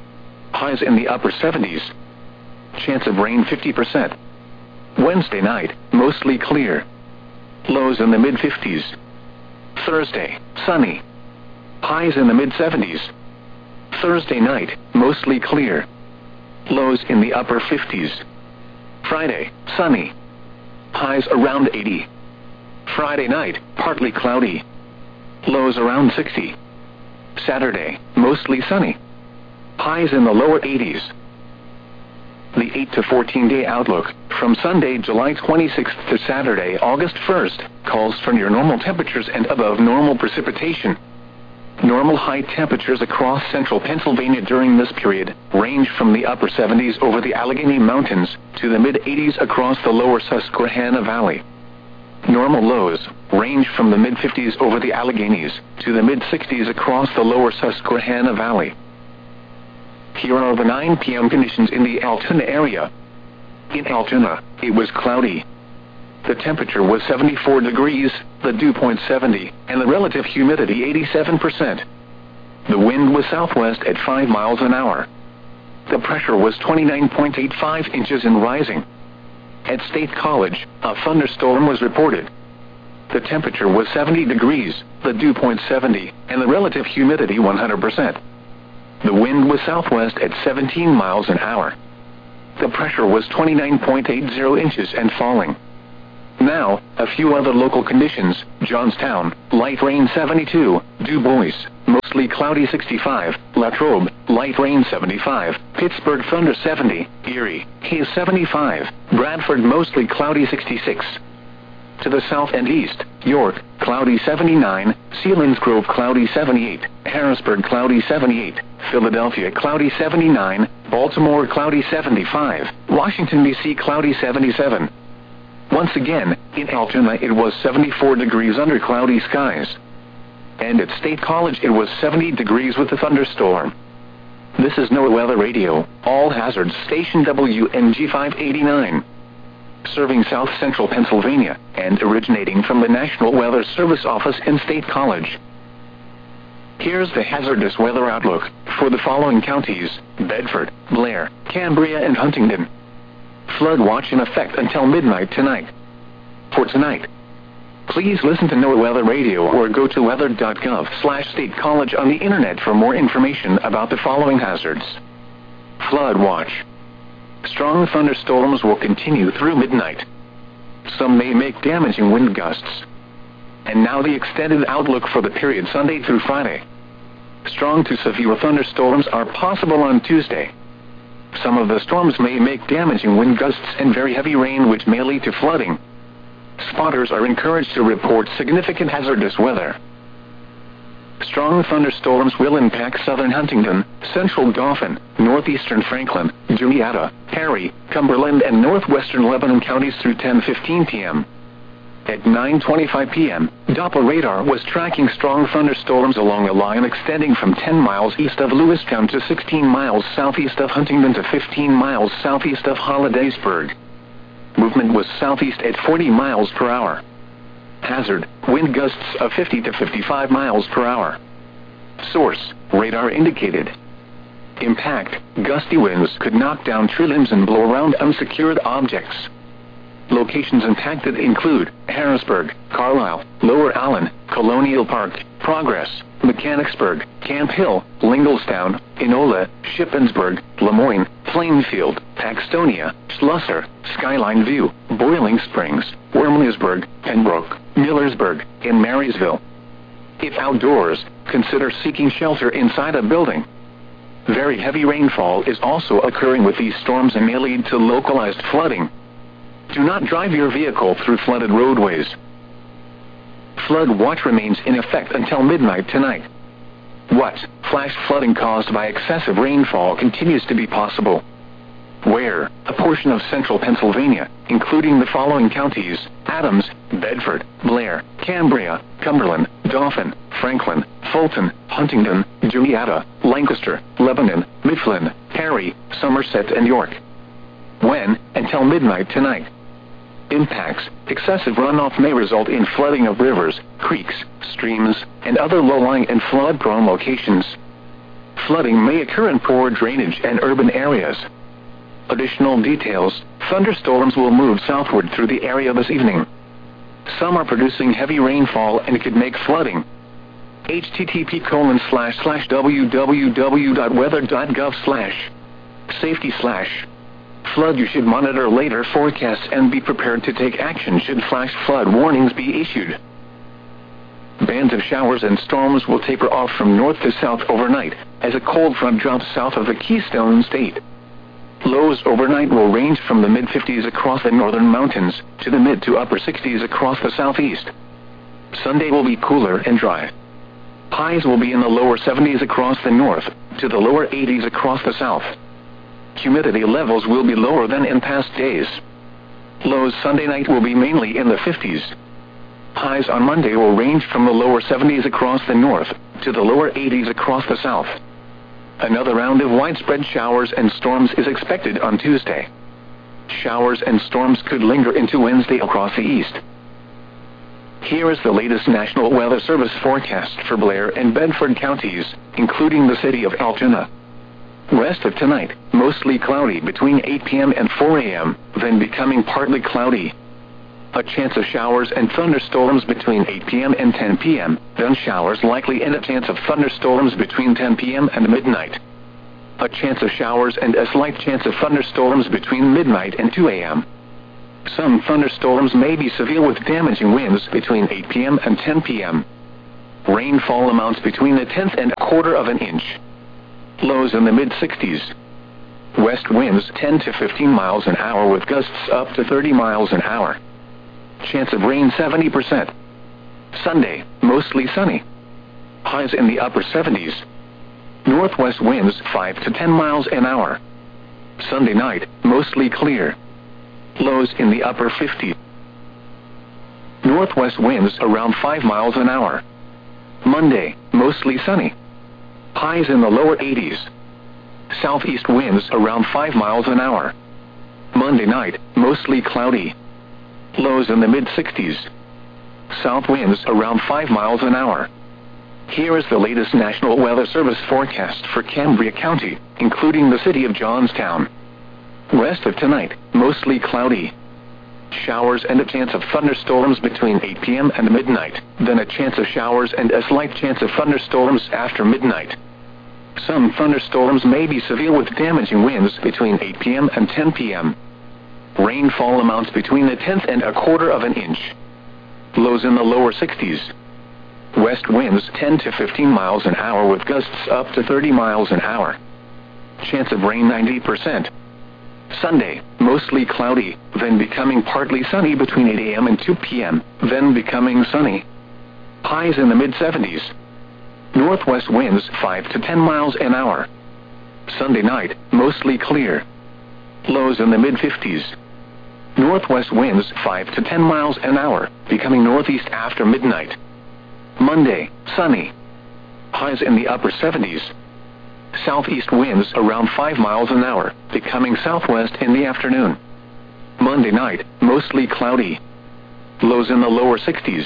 Speaker 1: Highs in the upper seventies. Chance of rain fifty percent. Wednesday night, mostly clear. Lows in the mid fifties. Thursday, sunny. Highs in the mid seventies. Thursday night, mostly clear. Lows in the upper fifties. Friday, sunny. Highs around eighty. Friday night, partly cloudy. Lows around sixty. Saturday, mostly sunny. Highs in the lower eighties. The eight to fourteen day outlook, from Sunday, July twenty-sixth to Saturday, August first, calls for near normal temperatures and above normal precipitation. Normal high temperatures across central Pennsylvania during this period range from the upper seventies over the Allegheny Mountains to the mid eighties across the lower Susquehanna Valley. Normal lows range from the mid fifties over the Alleghenies to the mid sixties across the lower Susquehanna Valley. Here are the nine p m conditions in the Altoona area. In Altoona, it was cloudy. The temperature was seventy-four degrees, the dew point seventy, and the relative humidity eighty-seven percent. The wind was southwest at five miles an hour. The pressure was twenty-nine point eight five inches and rising. At State College, a thunderstorm was reported. The temperature was seventy degrees, the dew point seventy, and the relative humidity one hundred percent. The wind was southwest at seventeen miles an hour. The pressure was twenty-nine point eight zero inches and falling. Now, a few other local conditions: Johnstown, light rain seventy-two, Du Bois, mostly cloudy sixty-five, Latrobe, light rain seventy-five, Pittsburgh thunder seventy, Erie, haze seventy-five, Bradford mostly cloudy sixty-six. To the south and east, York, cloudy seventy-nine, Selinsgrove cloudy seventy-eight, Harrisburg cloudy seventy-eight, Philadelphia cloudy seventy-nine, Baltimore cloudy seventy-five, Washington D C cloudy seventy-seven. Once again, in Altoona it was seventy-four degrees under cloudy skies. And at State College it was seventy degrees with a thunderstorm. This is NOAA Weather Radio, all hazards station W N G five eighty-nine. Serving South Central Pennsylvania, and originating from the National Weather Service office in State College. Here's the hazardous weather outlook for the following counties: Bedford, Blair, Cambria and Huntingdon. Flood watch in effect until midnight tonight. For tonight, please listen to NOAA Weather Radio or go to weather dot gov slash state college on the internet for more information about the following hazards. Flood watch. Strong thunderstorms will continue through midnight. Some may make damaging wind gusts. And now the extended outlook for the period Sunday through Friday. Strong to severe thunderstorms are possible on Tuesday. Some of the storms may make damaging wind gusts and very heavy rain, which may lead to flooding. Spotters are encouraged to report significant hazardous weather. Strong thunderstorms will impact southern Huntingdon, central Dauphin, northeastern Franklin, Juniata, Perry, Cumberland and northwestern Lebanon counties through ten fifteen p m At nine twenty-five p m, Doppler radar was tracking strong thunderstorms along a line extending from ten miles east of Lewistown to sixteen miles southeast of Huntingdon to fifteen miles southeast of Hollidaysburg. Movement was southeast at forty miles per hour. Hazard, wind gusts of fifty to fifty-five miles per hour. Source, radar indicated. Impact, gusty winds could knock down tree limbs and blow around unsecured objects. Locations impacted include Harrisburg, Carlisle, Lower Allen, Colonial Park, Progress, Mechanicsburg, Camp Hill, Linglestown, Enola, Shippensburg, Lemoyne, Plainfield, Paxtonia, Slusser, Skyline View, Boiling Springs, Wormleysburg, Pembroke, Millersburg, and Marysville. If outdoors, consider seeking shelter inside a building. Very heavy rainfall is also occurring with these storms and may lead to localized flooding. Do not drive your vehicle through flooded roadways. Flood watch remains in effect until midnight tonight. What? Flash flooding caused by excessive rainfall continues to be possible. Where? A portion of central Pennsylvania, including the following counties: Adams, Bedford, Blair, Cambria, Cumberland, Dauphin, Franklin, Fulton, Huntingdon, Juniata, Lancaster, Lebanon, Mifflin, Perry, Somerset and York. When? Until midnight tonight. Impacts: excessive runoff may result in flooding of rivers, creeks, streams, and other low-lying and flood-prone locations. Flooding may occur in poor drainage and urban areas. Additional details: thunderstorms will move southward through the area this evening. Some are producing heavy rainfall and could make flooding. H T T P colon slash slash w w w dot weather dot gov slash safety slash flood. You should monitor later forecasts and be prepared to take action should flash flood warnings be issued. Bands of showers and storms will taper off from north to south overnight as a cold front drops south of the Keystone State. Lows overnight will range from the mid fifties across the northern mountains to the mid to upper sixties across the southeast. Sunday will be cooler and dry. Highs will be in the lower seventies across the north to the lower eighties across the south. Humidity levels will be lower than in past days. Lows Sunday night will be mainly in the fifties. Highs on Monday will range from the lower seventies across the north to the lower eighties across the south. Another round of widespread showers and storms is expected on Tuesday. Showers and storms could linger into Wednesday across the east. Here is the latest National Weather Service forecast for Blair and Bedford counties, including the city of Altoona. Rest of tonight, mostly cloudy between eight p m and four a m, then becoming partly cloudy. A chance of showers and thunderstorms between eight p m and ten p m, then showers likely and a chance of thunderstorms between ten p m and midnight. A chance of showers and a slight chance of thunderstorms between midnight and two a m Some thunderstorms may be severe with damaging winds between eight p m and ten p m Rainfall amounts between a tenth and a quarter of an inch. Lows in the mid sixties. West winds ten to fifteen miles an hour with gusts up to thirty miles an hour. Chance of rain seventy percent. Sunday, mostly sunny. Highs in the upper seventies. Northwest winds five to ten miles an hour. Sunday night, mostly clear. Lows in the upper fifties. Northwest winds around five miles an hour. Monday, mostly sunny. Highs in the lower eighties. Southeast winds around five miles an hour. Monday night, mostly cloudy. Lows in the mid sixties. South winds around five miles an hour. Here is the latest National Weather Service forecast for Cambria County, including the city of Johnstown. West of tonight, mostly cloudy. Showers and a chance of thunderstorms between eight p m and midnight, then a chance of showers and a slight chance of thunderstorms after midnight. Some thunderstorms may be severe with damaging winds between eight p m and ten p m Rainfall amounts between a tenth and a quarter of an inch. Lows in the lower sixties. West winds ten to fifteen miles an hour with gusts up to thirty miles an hour. Chance of rain ninety percent. Sunday, mostly cloudy, then becoming partly sunny between eight a m and two p m, then becoming sunny. Highs in the mid seventies. Northwest winds five to ten miles an hour. Sunday night, mostly clear. Lows in the mid fifties. Northwest winds five to ten miles an hour, becoming northeast after midnight. Monday, sunny. Highs in the upper seventies. Southeast winds around five miles an hour, becoming southwest in the afternoon. Monday night, mostly cloudy. Lows in the lower sixties.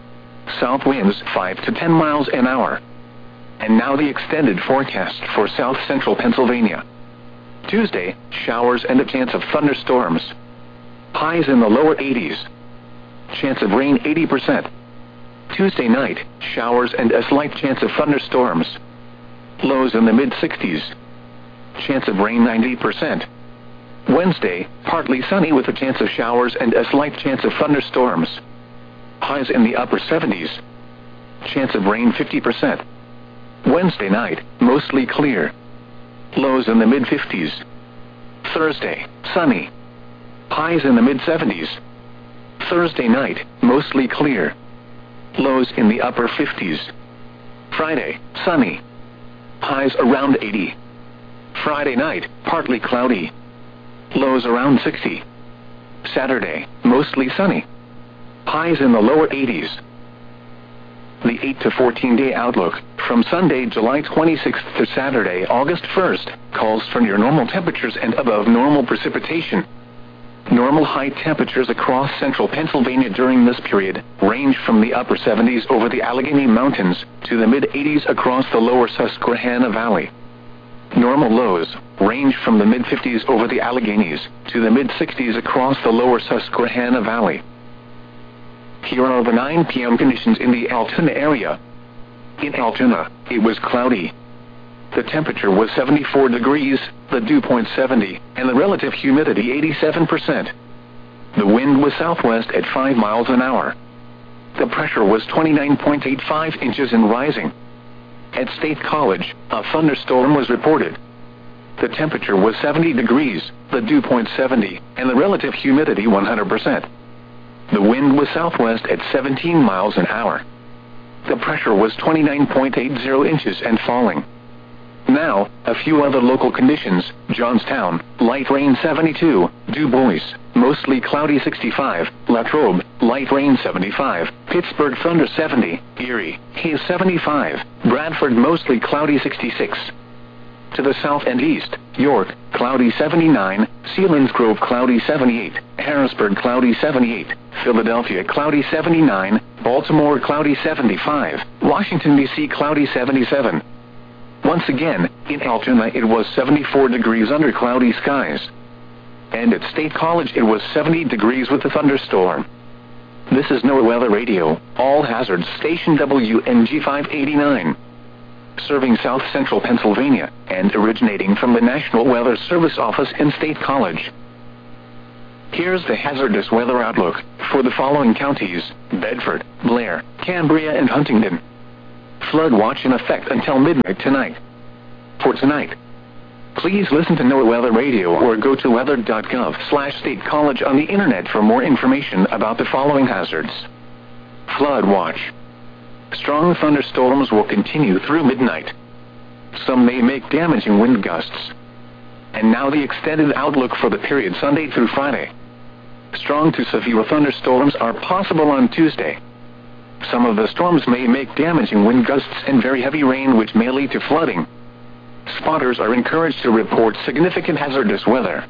Speaker 1: South winds five to ten miles an hour. And now the extended forecast for south central Pennsylvania. Tuesday, showers and a chance of thunderstorms. Highs in the lower eighties. Chance of rain eighty percent. Tuesday night, showers and a slight chance of thunderstorms. Lows in the mid sixties. Chance of rain ninety percent. Wednesday, partly sunny with a chance of showers and a slight chance of thunderstorms. Highs in the upper seventies. Chance of rain fifty percent. Wednesday night, mostly clear. Lows in the mid fifties. Thursday, sunny. Highs in the mid seventies. Thursday night, mostly clear. Lows in the upper fifties. Friday, sunny. Highs around eighty. Friday night, partly cloudy. Lows around sixty. Saturday, mostly sunny. Highs in the lower eighties. The eight to fourteen day outlook, from Sunday, July twenty-sixth to Saturday, August first, calls for near normal temperatures and above normal precipitation. Normal high temperatures across central Pennsylvania during this period range from the upper seventies over the Allegheny Mountains to the mid eighties across the lower Susquehanna Valley. Normal lows range from the mid fifties over the Alleghenies to the mid sixties across the lower Susquehanna Valley. Here are the nine p m conditions in the Altoona area. In Altoona, it was cloudy. The temperature was seventy-four degrees, the dew point seventy, and the relative humidity eighty-seven percent. The wind was southwest at five miles an hour. The pressure was twenty-nine point eight five inches and rising. At State College, a thunderstorm was reported. The temperature was seventy degrees, the dew point seventy, and the relative humidity one hundred percent. The wind was southwest at seventeen miles an hour. The pressure was twenty-nine point eight zero inches and falling. Now, a few other local conditions: Johnstown, light rain seventy-two, Du Bois, mostly cloudy sixty-five, Latrobe, light rain seventy-five, Pittsburgh thunder seventy, Erie, haze seventy-five, Bradford mostly cloudy sixty-six. To the south and east, York, cloudy seventy-nine, Selinsgrove cloudy seventy-eight, Harrisburg cloudy seventy-eight, Philadelphia cloudy seventy-nine, Baltimore cloudy seventy-five, Washington D C cloudy seventy-seven. Once again, in Altoona it was seventy-four degrees under cloudy skies. And at State College it was seventy degrees with a thunderstorm. This is NOAA Weather Radio, All Hazards Station W N G five eighty-nine. Serving South Central Pennsylvania, and originating from the National Weather Service office in State College. Here's the hazardous weather outlook for the following counties: Bedford, Blair, Cambria, and Huntingdon. Flood watch in effect until midnight tonight. For tonight, please listen to NOAA Weather Radio or go to weather dot gov slash state college on the internet for more information about the following hazards. Flood watch. Strong thunderstorms will continue through midnight. Some may make damaging wind gusts. And now the extended outlook for the period Sunday through Friday. Strong to severe thunderstorms are possible on Tuesday. Some of the storms may make damaging wind gusts and very heavy rain, which may lead to flooding. Spotters are encouraged to report significant hazardous weather.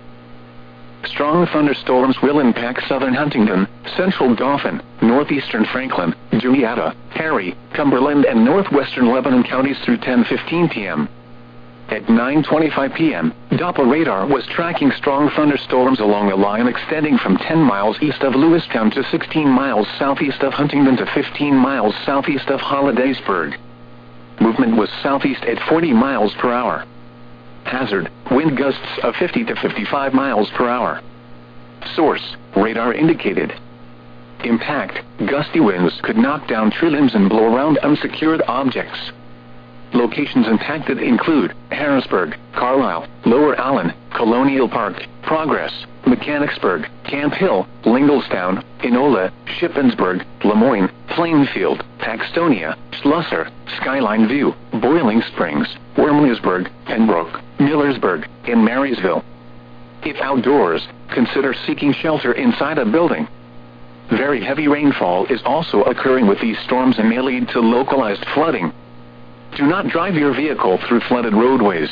Speaker 1: Strong thunderstorms will impact southern Huntingdon, central Dauphin, northeastern Franklin, Juniata, Perry, Cumberland, and northwestern Lebanon counties through ten fifteen p m At nine twenty-five p m, Doppler radar was tracking strong thunderstorms along a line extending from ten miles east of Lewistown to sixteen miles southeast of Huntingdon to fifteen miles southeast of Hollidaysburg. Movement was southeast at forty miles per hour. Hazard, wind gusts of fifty to fifty-five miles per hour. Source, radar indicated. Impact, gusty winds could knock down tree limbs and blow around unsecured objects. Locations impacted include Harrisburg, Carlisle, Lower Allen, Colonial Park, Progress, Mechanicsburg, Camp Hill, Linglestown, Enola, Shippensburg, Lemoyne, Plainfield, Paxtonia, Schlosser, Skyline View, Boiling Springs, Wormleysburg, Pembroke, Millersburg, and Marysville. If outdoors, consider seeking shelter inside a building. Very heavy rainfall is also occurring with these storms and may lead to localized flooding. Do not drive your vehicle through flooded roadways.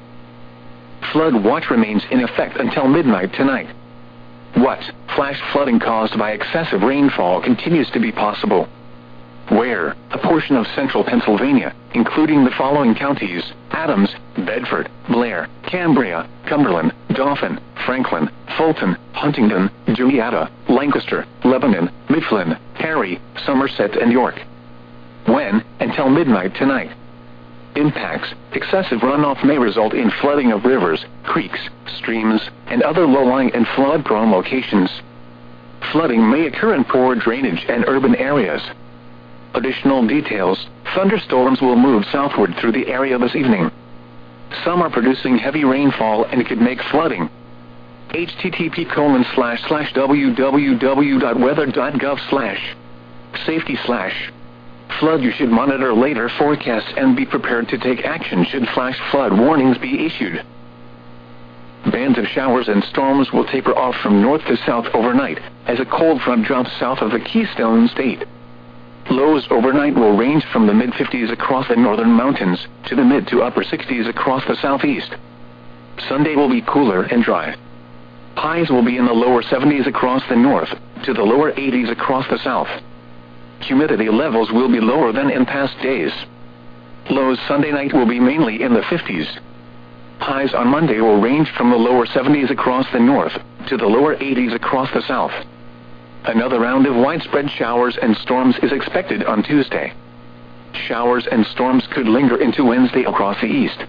Speaker 1: Flood watch remains in effect until midnight tonight. What? Flash flooding caused by excessive rainfall continues to be possible. Where? A portion of central Pennsylvania, including the following counties: Adams, Bedford, Blair, Cambria, Cumberland, Dauphin, Franklin, Fulton, Huntingdon, Juniata, Lancaster, Lebanon, Mifflin, Perry, Somerset, and York. When? Until midnight tonight. Impacts: excessive runoff may result in flooding of rivers, creeks, streams, and other low-lying and flood-prone locations. Flooding may occur in poor drainage and urban areas. Additional details: thunderstorms will move southward through the area this evening. Some are producing heavy rainfall and could make flooding. H T T P colon slash slash w w w dot weather dot gov slash safety slash flood. You should monitor later forecasts and be prepared to take action should flash flood warnings be issued. Bands of showers and storms will taper off from north to south overnight as a cold front drops south of the Keystone State. Lows overnight will range from the mid fifties across the northern mountains to the mid to upper sixties across the southeast. Sunday will be cooler and dry. Highs will be in the lower seventies across the north to the lower eighties across the south. Humidity levels will be lower than in past days. Lows Sunday night will be mainly in the fifties. Highs on Monday will range from the lower seventies across the north to the lower eighties across the south. Another round of widespread showers and storms is expected on Tuesday. Showers and storms could linger into Wednesday across the east.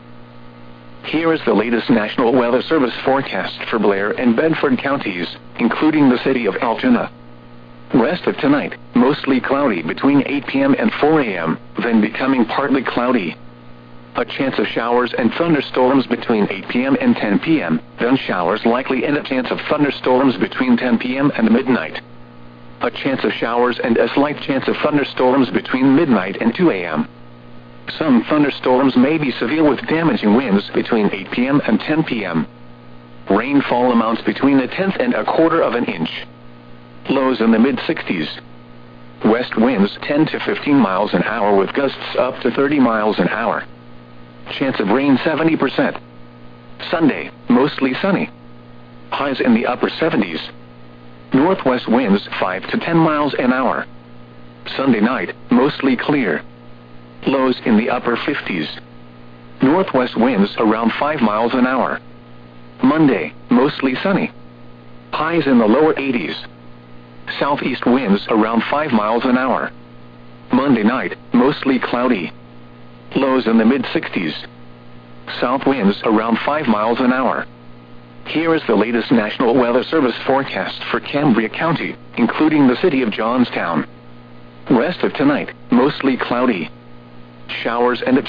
Speaker 1: Here is the latest National Weather Service forecast for Blair and Bedford counties, including the city of Altoona. Rest of tonight, mostly cloudy between eight p m and four a m, then becoming partly cloudy. A chance of showers and thunderstorms between eight p m and ten p m, then showers likely and a chance of thunderstorms between ten p m and midnight. A chance of showers and a slight chance of thunderstorms between midnight and two a m. Some thunderstorms may be severe with damaging winds between eight p m and ten p m. Rainfall amounts between a tenth and a quarter of an inch. Lows in the mid sixties. West winds ten to fifteen miles an hour with gusts up to thirty miles an hour. Chance of rain seventy percent. Sunday, mostly sunny. Highs in the upper seventies. Northwest winds five to ten miles an hour. Sunday night, mostly clear. Lows in the upper fifties. Northwest winds around five miles an hour. Monday, mostly sunny. Highs in the lower eighties. southeast winds around five miles an hour. Monday night, mostly cloudy. Lows in the mid sixties. South winds around five miles an hour. Here is the latest National Weather Service forecast for Cambria County, including the city of Johnstown. Rest of tonight, mostly cloudy. Showers and a